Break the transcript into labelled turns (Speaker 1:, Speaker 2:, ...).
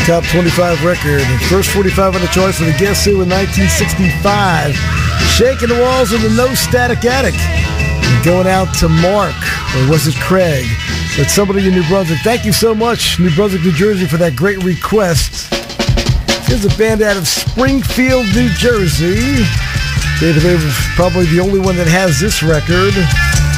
Speaker 1: Top 25 record. First 45 on the charts for the Guess Who in 1965. Shaking the Walls in the No Static Attic. And going out to Mark, or was it Craig? But somebody in New Brunswick. Thank you so much, New Brunswick, New Jersey, for that great request. Here's a band out of Springfield, New Jersey. They're probably the only one that has this record.